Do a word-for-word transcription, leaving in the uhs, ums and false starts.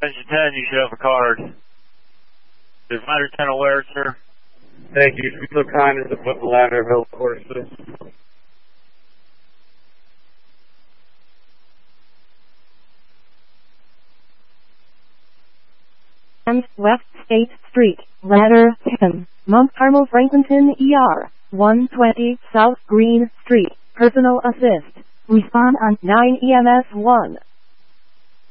Attention ten, you should have a card. Is Ladder ten aware, sir? Thank you. Be so kind as to put the ladder available for us, please. And West State Street, Ladder ten, Mount Carmel, Franklinton, E R, one twenty South Green Street, personal assist. Respond on nine E M S one.